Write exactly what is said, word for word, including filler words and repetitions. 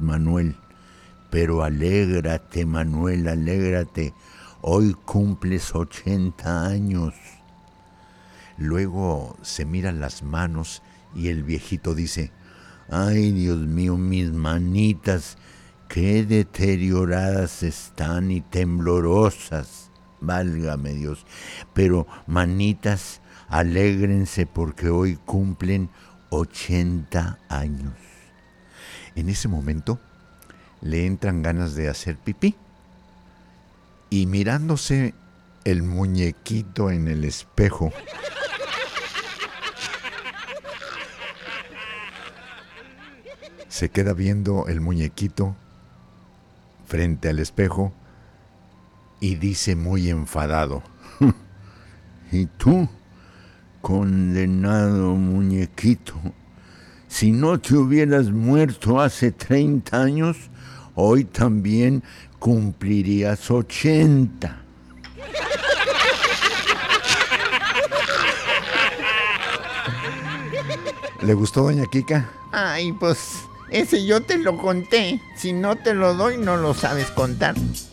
Manuel. Pero alégrate, Manuel, alégrate. Hoy cumples ochenta años. Luego se miran las manos y el viejito dice: ay, Dios mío, mis manitas, qué deterioradas están y temblorosas. Válgame Dios. Pero, manitas, alégrense porque hoy cumplen ochenta años. En ese momento le entran ganas de hacer pipí. Y mirándose el muñequito en el espejo, se queda viendo el muñequito frente al espejo y dice muy enfadado: ¿y tú, condenado muñequito, si no te hubieras muerto hace treinta años, hoy también cumplirías ochenta? ¿Le gustó, doña Kika? Ay, pues ese yo te lo conté. Si no te lo doy, no lo sabes contar.